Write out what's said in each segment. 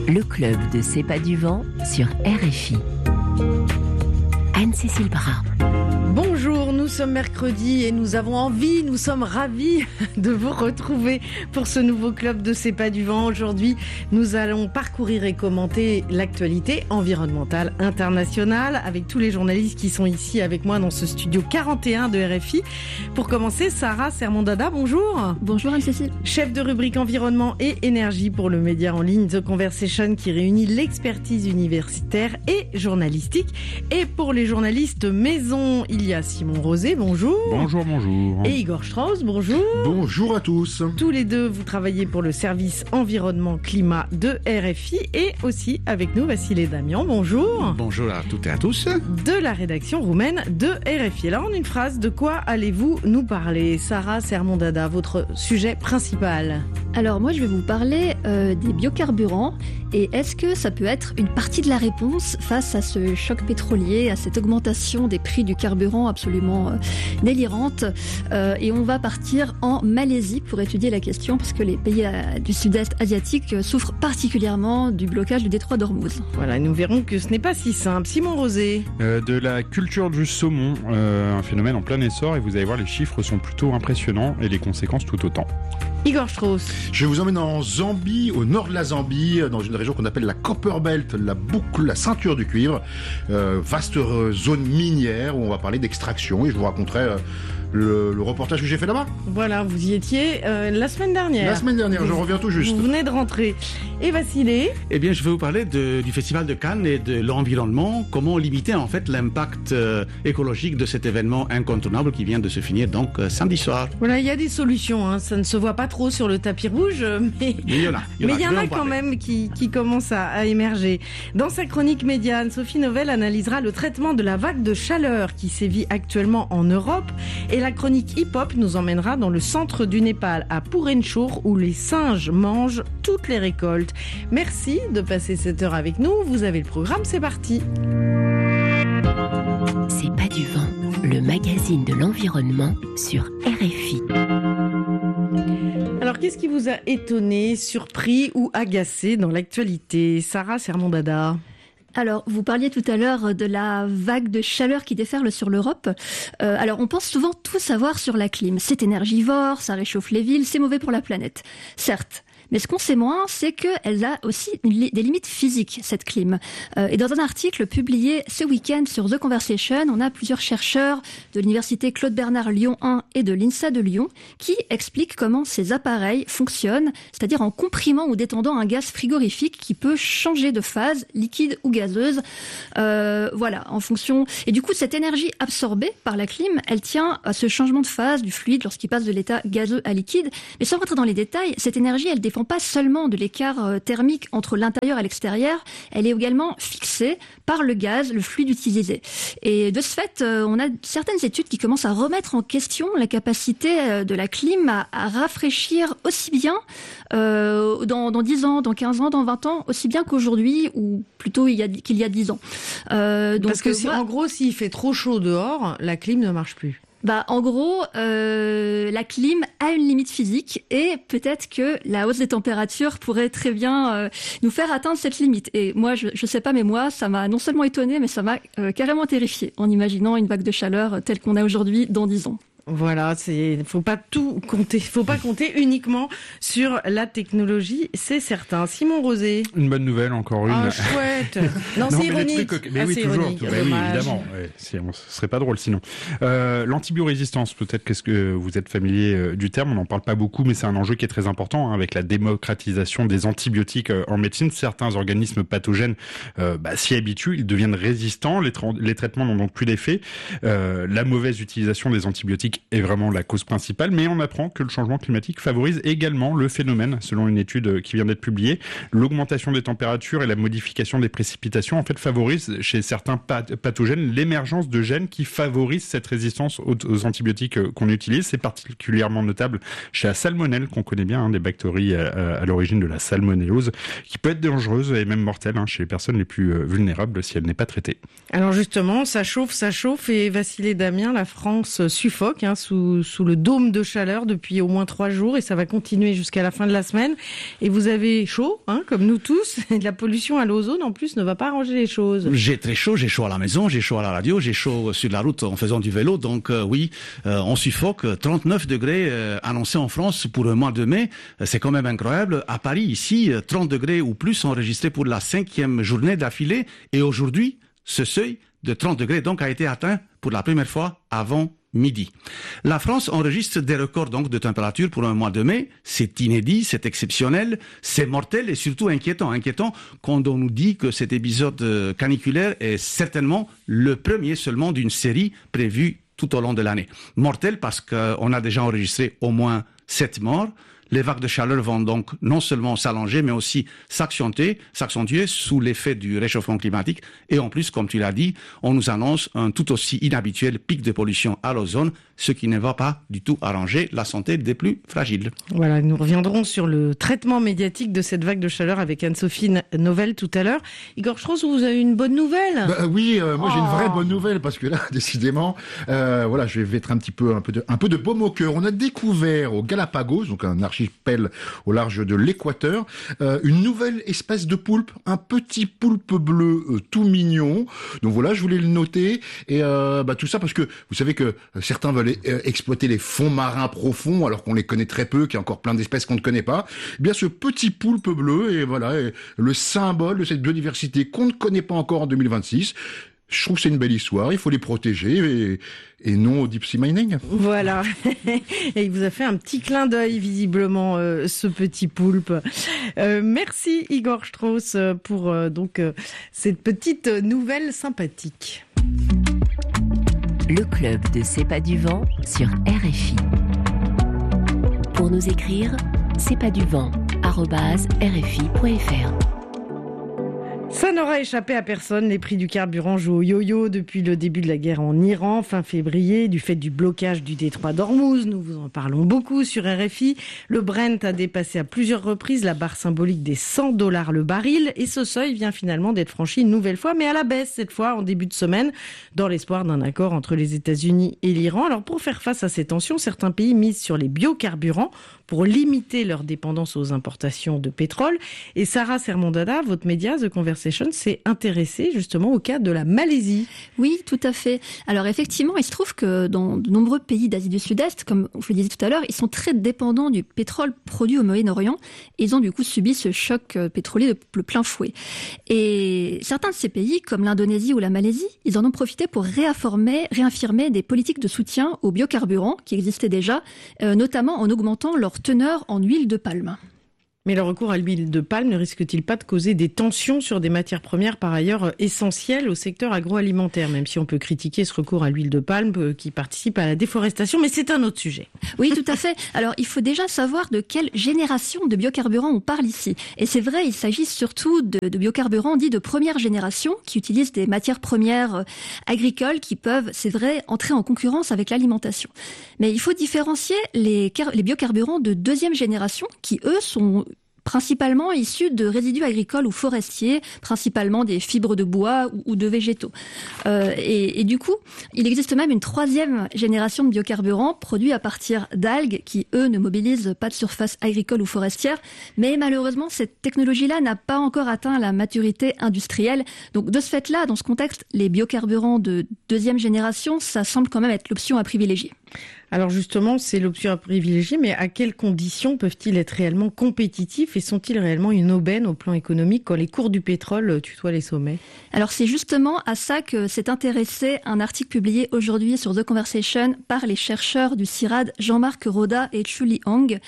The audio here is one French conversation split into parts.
Le club de C'est pas du vent sur RFI. Anne-Cécile Bras. Bonjour, nous sommes mercredi et nous sommes ravis de vous retrouver pour ce nouveau club de C'est pas du vent. Aujourd'hui, nous allons parcourir et commenter l'actualité environnementale internationale avec tous les journalistes qui sont ici avec moi dans ce studio 41 de RFI. Pour commencer, Sarah Sermon-Dada, bonjour. Bonjour Anne-Cécile. Chef de rubrique environnement et énergie pour le média en ligne The Conversation qui réunit l'expertise universitaire et journalistique. Et pour les journalistes maison, il y a Simon Rosé, bonjour. Bonjour. Et Igor Strauss, bonjour. Bonjour à tous. Tous les deux, vous travaillez pour le service environnement-climat de RFI et aussi avec nous, Vasile Damian, bonjour. Bonjour à toutes et à tous. De la rédaction roumaine de RFI. Alors, en une phrase, de quoi allez-vous nous parler? Sarah Sermon-Dada, votre sujet principal. Alors moi je vais vous parler des biocarburants et est-ce que ça peut être une partie de la réponse face à ce choc pétrolier, à cette augmentation des prix du carburant absolument délirante et on va partir en Malaisie pour étudier la question parce que les pays du sud-est asiatique souffrent particulièrement du blocage du détroit d'Ormuz. Voilà, nous verrons que ce n'est pas si simple. Simon Rosé. De la culture du saumon, un phénomène en plein essor et vous allez voir les chiffres sont plutôt impressionnants et les conséquences tout autant. Igor Strauss. Je vous emmène en Zambie, au nord de la Zambie, dans une région qu'on appelle la Copper Belt, la boucle, la ceinture du cuivre. Vaste zone minière où on va parler d'extraction et je vous raconterai le reportage que j'ai fait là-bas. Voilà, vous y étiez la semaine dernière. La semaine dernière, je reviens tout juste. Vous venez de rentrer. Et Vasile? Eh bien, je vais vous parler du Festival de Cannes et de l'environnement, comment limiter en fait l'impact écologique de cet événement incontournable qui vient de se finir donc samedi soir. Voilà, il y a des solutions, hein. Ça ne se voit pas trop sur le tapis rouge, mais il y en a quand même qui commencent à émerger. Dans sa chronique médiane, Sophie Novelle analysera le traitement de la vague de chaleur qui sévit actuellement en Europe et la chronique hip-hop nous emmènera dans le centre du Népal, à Purenchur, où les singes mangent toutes les récoltes. Merci de passer cette heure avec nous. Vous avez le programme, c'est parti. C'est pas du vent, le magazine de l'environnement sur RFI. Alors, qu'est-ce qui vous a étonné, surpris ou agacé dans l'actualité? Sarah Sermon-Dada. Alors, vous parliez tout à l'heure de la vague de chaleur qui déferle sur l'Europe. Alors, on pense souvent tout savoir sur la clim. C'est énergivore, ça réchauffe les villes, c'est mauvais pour la planète. Certes. Mais ce qu'on sait moins, c'est qu'elle a aussi des limites physiques, cette clim. Et dans un article publié ce week-end sur The Conversation, on a plusieurs chercheurs de l'université Claude Bernard Lyon 1 et de l'INSA de Lyon qui expliquent comment ces appareils fonctionnent, c'est-à-dire en comprimant ou détendant un gaz frigorifique qui peut changer de phase, liquide ou gazeuse. Voilà, en fonction... Et du coup, cette énergie absorbée par la clim, elle tient à ce changement de phase du fluide lorsqu'il passe de l'état gazeux à liquide. Mais sans rentrer dans les détails, cette énergie, elle dépend pas seulement de l'écart thermique entre l'intérieur et l'extérieur, elle est également fixée par le gaz, le fluide utilisé. Et de ce fait, on a certaines études qui commencent à remettre en question la capacité de la clim à rafraîchir aussi bien dans 10 ans, dans 15 ans, dans 20 ans, aussi bien qu'aujourd'hui, ou plutôt qu'il y a 10 ans. Parce que en gros, s'il fait trop chaud dehors, la clim ne marche plus. En gros, la clim a une limite physique et peut-être que la hausse des températures pourrait très bien nous faire atteindre cette limite. Et moi, je sais pas, mais moi, ça m'a non seulement étonné, mais ça m'a carrément terrifié en imaginant une vague de chaleur telle qu'on a aujourd'hui dans 10 ans. Voilà, faut pas tout compter, faut pas compter uniquement sur la technologie, c'est certain. Simon Rosé. Une bonne nouvelle, encore une. Ah, chouette. Non, c'est ironique. Mais oui, c'est toujours. ironique. Oui, évidemment. Ouais, ce serait pas drôle sinon. L'antibiorésistance, peut-être qu'est-ce que vous êtes familier du terme, on n'en parle pas beaucoup, mais c'est un enjeu qui est très important, hein, avec la démocratisation des antibiotiques en médecine. Certains organismes pathogènes s'y habituent, ils deviennent résistants, les traitements n'ont donc plus d'effet. La mauvaise utilisation des antibiotiques est vraiment la cause principale, mais on apprend que le changement climatique favorise également le phénomène, selon une étude qui vient d'être publiée. L'augmentation des températures et la modification des précipitations, en fait, favorisent chez certains pathogènes l'émergence de gènes qui favorisent cette résistance aux antibiotiques qu'on utilise. C'est particulièrement notable chez la salmonelle, qu'on connaît bien, des bactéries à l'origine de la salmonellose, qui peut être dangereuse et même mortelle chez les personnes les plus vulnérables si elle n'est pas traitée. Alors justement, ça chauffe, et Vasile Damian, la France suffoque. New-York, sous le dôme de chaleur depuis au moins 3 jours, et ça va continuer jusqu'à la fin de la semaine. Et vous avez chaud, comme nous tous, et la pollution à l'ozone en plus ne va pas arranger les choses. J'ai très chaud, j'ai chaud à la maison, j'ai chaud à la radio, j'ai chaud sur la route en faisant du vélo, donc oui, on suffoque. 39 degrés annoncés en France pour le mois de mai, c'est quand même incroyable. À Paris, ici, 30 degrés ou plus enregistrés pour la 5e journée d'affilée, et aujourd'hui, ce seuil de 30 degrés donc a été atteint pour la première fois avant midi. La France enregistre des records donc de température pour un mois de mai. C'est inédit, c'est exceptionnel, c'est mortel et surtout inquiétant. Inquiétant quand on nous dit que cet épisode caniculaire est certainement le premier seulement d'une série prévue tout au long de l'année. Mortel parce qu'on a déjà enregistré au moins 7 morts. Les vagues de chaleur vont donc non seulement s'allonger, mais aussi s'accentuer sous l'effet du réchauffement climatique. Et en plus, comme tu l'as dit, on nous annonce un tout aussi inhabituel pic de pollution à l'ozone, ce qui ne va pas du tout arranger la santé des plus fragiles. Voilà, nous reviendrons sur le traitement médiatique de cette vague de chaleur avec Anne-Sophie Novelle tout à l'heure. Igor Strauss, vous avez une bonne nouvelle? Oui, moi j'ai une vraie bonne nouvelle, parce que là, décidément, je vais être un peu de baume au cœur. On a découvert aux Galapagos, donc un archipel au large de l'Équateur, une nouvelle espèce de poulpe, un petit poulpe bleu tout mignon. Donc voilà, je voulais le noter. Et tout ça parce que vous savez que certains veulent exploiter les fonds marins profonds alors qu'on les connaît très peu, qu'il y a encore plein d'espèces qu'on ne connaît pas. Eh bien, ce petit poulpe bleu est le symbole de cette biodiversité qu'on ne connaît pas encore en 2026. Je trouve que c'est une belle histoire, il faut les protéger et non au deep sea mining. Voilà, et il vous a fait un petit clin d'œil visiblement, ce petit poulpe. Merci Igor Strauss pour cette petite nouvelle sympathique. Le club de C'est pas du vent sur RFI. Pour nous écrire, c'est pas du vent@rfi.fr. Ça n'aura échappé à personne, les prix du carburant jouent au yo-yo depuis le début de la guerre en Iran, fin février, du fait du blocage du détroit d'Ormuz. Nous vous en parlons beaucoup sur RFI. Le Brent a dépassé à plusieurs reprises la barre symbolique des $100 le baril, et ce seuil vient finalement d'être franchi une nouvelle fois, mais à la baisse cette fois en début de semaine, dans l'espoir d'un accord entre les États-Unis et l'Iran. Alors pour faire face à ces tensions, certains pays misent sur les biocarburants pour limiter leur dépendance aux importations de pétrole. Et Sarah Sermondada, votre média The Conversation, s'est intéressée justement au cas de la Malaisie. Oui, tout à fait. Alors effectivement, il se trouve que dans de nombreux pays d'Asie du Sud-Est, comme je le disais tout à l'heure, ils sont très dépendants du pétrole produit au Moyen-Orient. Et ils ont du coup subi ce choc pétrolier de plein fouet. Et certains de ces pays, comme l'Indonésie ou la Malaisie, ils en ont profité pour réaffirmer des politiques de soutien aux biocarburants qui existaient déjà, notamment en augmentant leur teneur en huile de palme. Mais le recours à l'huile de palme ne risque-t-il pas de causer des tensions sur des matières premières par ailleurs essentielles au secteur agroalimentaire, même si on peut critiquer ce recours à l'huile de palme qui participe à la déforestation, mais c'est un autre sujet. Oui, tout à fait. Alors, il faut déjà savoir de quelle génération de biocarburants on parle ici. Et c'est vrai, il s'agit surtout de biocarburants dits de première génération, qui utilisent des matières premières agricoles qui peuvent, c'est vrai, entrer en concurrence avec l'alimentation. Mais il faut différencier les biocarburants de deuxième génération, qui eux sont principalement issus de résidus agricoles ou forestiers, principalement des fibres de bois ou de végétaux. Et du coup, il existe même une troisième génération de biocarburants produits à partir d'algues qui, eux, ne mobilisent pas de surface agricole ou forestière. Mais malheureusement, cette technologie-là n'a pas encore atteint la maturité industrielle. Donc de ce fait-là, dans ce contexte, les biocarburants de deuxième génération, ça semble quand même être l'option à privilégier. Alors justement, c'est l'option à privilégier, mais à quelles conditions peuvent-ils être réellement compétitifs et sont-ils réellement une aubaine au plan économique quand les cours du pétrole tutoient les sommets? Alors c'est justement à ça que s'est intéressé un article publié aujourd'hui sur The Conversation par les chercheurs du CIRAD Jean-Marc Roda et Chu Hang.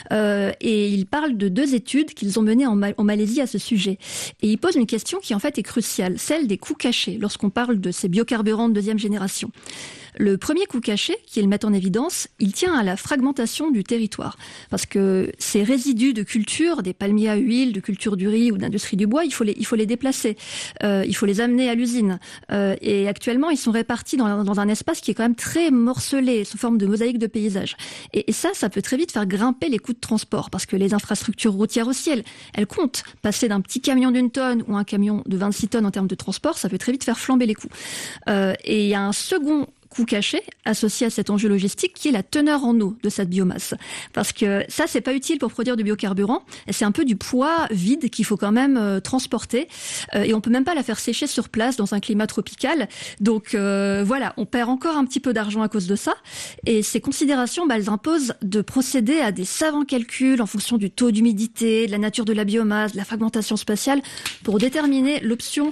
Et ils parlent de 2 études qu'ils ont menées en Malaisie à ce sujet. Et ils posent une question qui en fait est cruciale, celle des coûts cachés lorsqu'on parle de ces biocarburants de deuxième génération. Le premier coût caché qu'ils mettent en évidence, il tient à la fragmentation du territoire. Parce que ces résidus de culture, des palmiers à huile, de culture du riz ou d'industrie du bois, il faut les déplacer. Il faut les amener à l'usine. Et actuellement, ils sont répartis dans un espace qui est quand même très morcelé, sous forme de mosaïque de paysage. Et ça peut très vite faire grimper les coûts de transport. Parce que les infrastructures routières aussi, elles comptent. Passer d'un petit camion d'1 tonne ou un camion de 26 tonnes en termes de transport, ça peut très vite faire flamber les coûts. Et il y a un second coût caché associé à cet enjeu logistique qui est la teneur en eau de cette biomasse. Parce que ça, c'est pas utile pour produire du biocarburant. Et c'est un peu du poids vide qu'il faut quand même transporter. Et on peut même pas la faire sécher sur place dans un climat tropical. Donc voilà, on perd encore un petit peu d'argent à cause de ça. Et ces considérations, elles imposent de procéder à des savants calculs en fonction du taux d'humidité, de la nature de la biomasse, de la fragmentation spatiale, pour déterminer l'option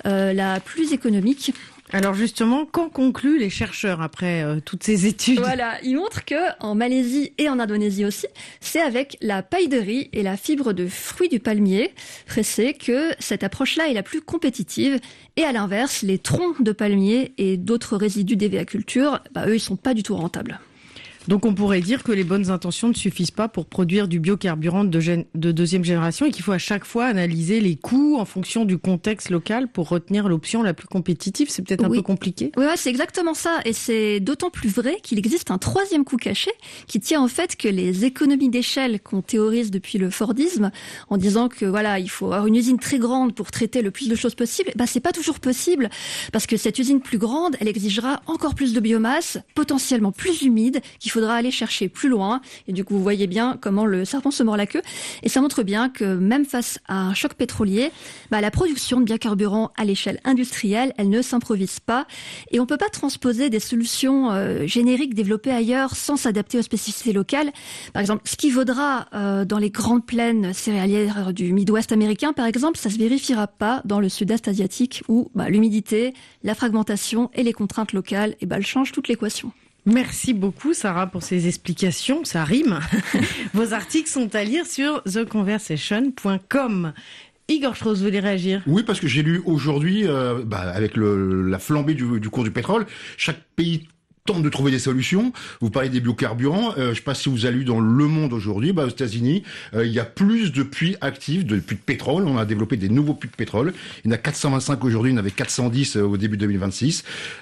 la plus économique. Alors justement, qu'en concluent les chercheurs après toutes ces études? Voilà, ils montrent que en Malaisie et en Indonésie aussi, c'est avec la paille de riz et la fibre de fruits du palmier pressé que cette approche-là est la plus compétitive. Et à l'inverse, les troncs de palmier et d'autres résidus d'hévéaculture, eux, ils sont pas du tout rentables. Donc on pourrait dire que les bonnes intentions ne suffisent pas pour produire du biocarburant de deuxième génération et qu'il faut à chaque fois analyser les coûts en fonction du contexte local pour retenir l'option la plus compétitive. C'est peut-être un peu compliqué. Oui, c'est exactement ça. Et c'est d'autant plus vrai qu'il existe un troisième coût caché qui tient au fait que les économies d'échelle qu'on théorise depuis le Fordisme en disant que voilà, il faut avoir une usine très grande pour traiter le plus de choses possible, c'est pas toujours possible parce que cette usine plus grande, elle exigera encore plus de biomasse, potentiellement plus humide, qu'il faudra aller chercher plus loin. Et du coup, vous voyez bien comment le serpent se mord la queue. Et ça montre bien que même face à un choc pétrolier, la production de biocarburant à l'échelle industrielle, elle ne s'improvise pas. Et on peut pas transposer des solutions génériques développées ailleurs sans s'adapter aux spécificités locales. Par exemple, ce qui vaudra dans les grandes plaines céréalières du Midwest américain, par exemple, ça se vérifiera pas dans le Sud-Est asiatique où l'humidité, la fragmentation et les contraintes locales, elles changent toute l'équation. Merci beaucoup Sarah pour ces explications, ça rime. Vos articles sont à lire sur theconversation.com. Igor Strauss, vous voulez réagir? Oui, parce que j'ai lu aujourd'hui, avec la flambée du cours du pétrole, chaque pays tente de trouver des solutions. Vous parlez des biocarburants. Je ne sais pas si vous avez lu dans Le Monde aujourd'hui, aux États-Unis, il y a plus de puits actifs, de puits de pétrole. On a développé des nouveaux puits de pétrole. Il y en a 425 aujourd'hui, il y en avait 410 au début 2026.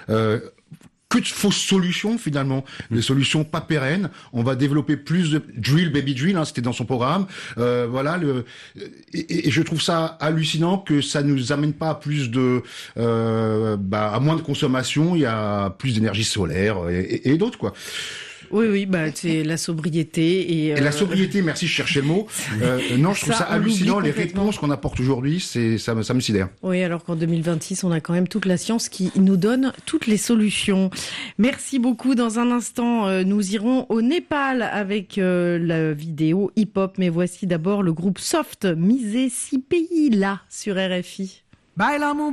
Que de fausses solutions finalement, des solutions pas pérennes. On va développer plus de drill, baby drill, c'était dans son programme. Et je trouve ça hallucinant que ça nous amène pas à plus de, à moins de consommation. Il y a plus d'énergie solaire et d'autres quoi. Oui, c'est la sobriété et la sobriété. Merci, je cherchais le mot. Non, je trouve ça hallucinant. Les réponses qu'on apporte aujourd'hui, ça me sidère. Oui, alors qu'en 2026, on a quand même toute la science qui nous donne toutes les solutions. Merci beaucoup. Dans un instant, nous irons au Népal avec la vidéo hip-hop. Mais voici d'abord le groupe Soft, Misé 6 pays là sur RFI.